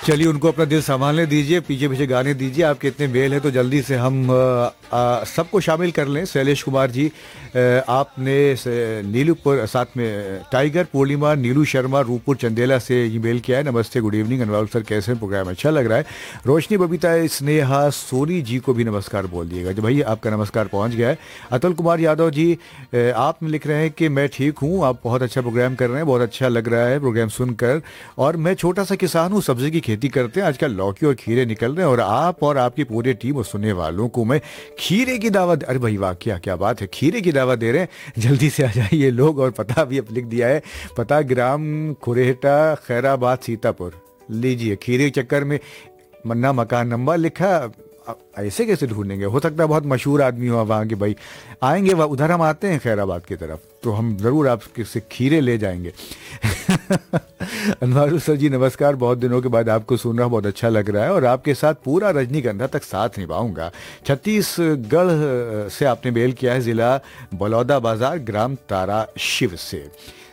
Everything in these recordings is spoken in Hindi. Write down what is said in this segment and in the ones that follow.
चलिए उनको अपना दिल संभालने दीजिए, पीछे पीछे गाने दीजिए। आपके इतने मेल है तो जल्दी से हम सबको शामिल कर लें। शैलेश कुमार जी, आपने नीलू पर साथ में टाइगर, पूर्णिमा, नीलू शर्मा, रूपपुर चंदेला से ईमेल किया है। नमस्ते, गुड इवनिंग अनवर सर, कैसे हैं? प्रोग्राम अच्छा लग रहा है। रोशनी, बबीता, स्नेहा, सोनी जी को भी नमस्कार बोल दिएगा। जो भाई आपका नमस्कार पहुँच गया है। अतुल कुमार यादव जी, आप लिख रहे हैं कि मैं ठीक हूँ, आप बहुत अच्छा प्रोग्राम कर रहे हैं, बहुत अच्छा लग रहा है प्रोग्राम सुनकर। और मैं छोटा सा किसान हूँ, सब्जी की खेती करते हैं। आजकल लौकी और खीरे निकल रहे हैं और आप और आपकी पूरी टीम और सुनने वालों को मैं खीरे की दावत, अरे भाई वाह, क्या बात है, खीरे की दावत दे रहे हैं। जल्दी से आ जाइए लोग। और पता भी अब लिख दिया है, पता ग्राम खुरेहटा, खैराबाद, सीतापुर। लीजिए, खीरे के चक्कर में मन्ना मकान नंबर लिखा। ऐसे कैसे ढूंढेंगे? हो सकता है बहुत मशहूर आदमी हो वहाँ के। भाई आएंगे, उधर हम आते हैं खैराबाद की तरफ, तो हम ज़रूर आपसे खीरे ले जाएंगे। अनवारू सर जी नमस्कार, बहुत दिनों के बाद आपको सुन रहा हूँ, बहुत अच्छा लग रहा है और आपके साथ पूरा रजनीगंधा तक साथ निभाऊंगा। छत्तीसगढ़ से आपने मेल किया है, ज़िला बलौदा बाजार, ग्राम तारा शिव से।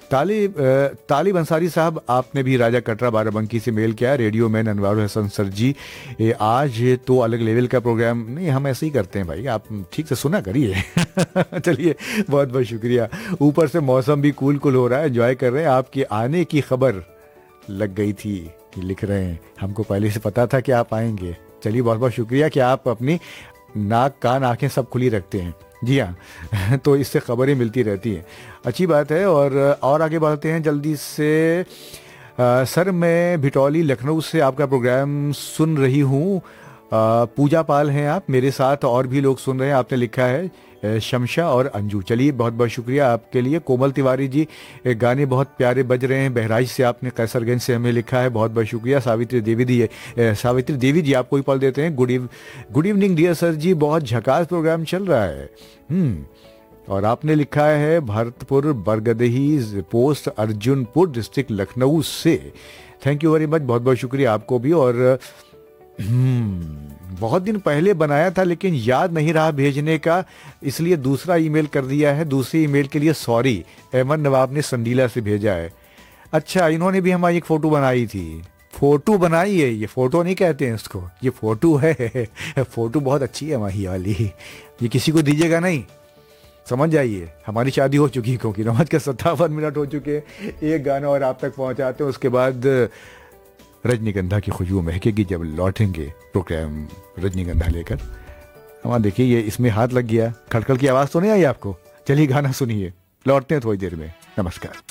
तालिब अंसारी साहब, आपने भी राजा कटरा बाराबंकी से मेल किया है। Radio man Anwarul Hasan sir जी, आज तो अलग लेवल का प्रोग्राम नहीं, हम ऐसे ही करते हैं भाई, आप ठीक से सुना करिए। चलिए, बहुत बहुत शुक्रिया। ऊपर से मौसम भी कूल हो रहा है, एंजॉय कर रहे हैं। आपके आने की खबर लग गई थी, लिख रहे हैं, हमको पहले से पता था कि आप आएंगे। चलिए, बहुत बहुत शुक्रिया कि आप अपनी नाक कान आंखें सब खुली रखते हैं। जी हाँ, तो इससे खबरें मिलती रहती हैं, अच्छी बात है। और आगे बढ़ते हैं जल्दी से। सर, मैं भिटौली लखनऊ से आपका प्रोग्राम सुन रही हूँ। पूजा पाल हैं आप, मेरे साथ और भी लोग सुन रहे हैं। आपने लिखा है शमशा और अंजू। चलिए, बहुत बहुत शुक्रिया आपके लिए। कोमल तिवारी जी, गाने बहुत प्यारे बज रहे हैं। बहराइच से आपने कैसरगंज से हमें लिखा है, बहुत बहुत शुक्रिया। सावित्री देवी जी आपको ही पल देते हैं। गुड इवनिंग डियर सर जी, बहुत झकास प्रोग्राम चल रहा है। और आपने लिखा है भरतपुर बरगदही पोस्ट, अर्जुनपुर डिस्ट्रिक्ट, लखनऊ से। थैंक यू वेरी मच, बहुत बहुत शुक्रिया आपको भी। और बहुत दिन पहले बनाया था लेकिन याद नहीं रहा भेजने का, इसलिए दूसरा ईमेल कर दिया है। दूसरी ईमेल के लिए सॉरी। अहमद नवाब ने संडीला से भेजा है। अच्छा, इन्होंने भी हमारी एक फोटो बनाई थी। फोटो बनाई है, ये फोटो नहीं कहते हैं इसको, ये फोटो है। फोटो बहुत अच्छी है हमारी वाली, ये किसी को दीजिएगा नहीं, समझ जाइए। हमारी शादी हो चुकी है, क्योंकि 9:57 हो चुके। एक गाना और आप तक पहुंचाते हैं, उसके बाद रजनीगंधा की खुशबू महकेगी जब लौटेंगे प्रोग्राम रजनीगंधा लेकर। हमारा देखिए, ये इसमें हाथ लग गया। खड़खड़ की आवाज़ तो नहीं आई आपको? चलिए गाना सुनिए, लौटते हैं थोड़ी देर में। नमस्कार।